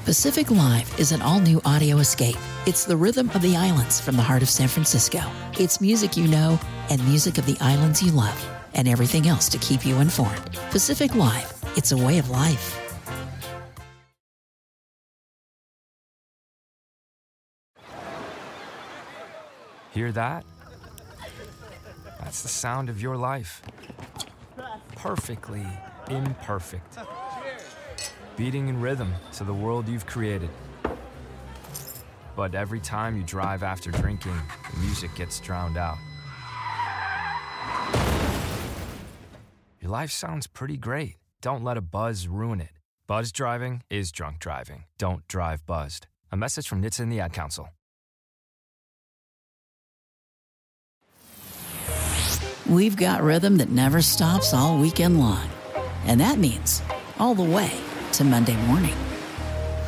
Pacific Live is an all-new audio escape. It's the rhythm of the islands from the heart of San Francisco. It's music you know and music of the islands you love, and everything else to keep you informed. Pacific Live, it's a way of life. Hear that? That's the sound of your life. Perfectly imperfect. Beating in rhythm to the world you've created. But every time you drive after drinking, the music gets drowned out. Your life sounds pretty great. Don't let a buzz ruin it. Buzz driving is drunk driving. Don't drive buzzed. A message from NHTSA and the Ad Council. We've got rhythm that never stops all weekend long. And that means all the way to Monday morning.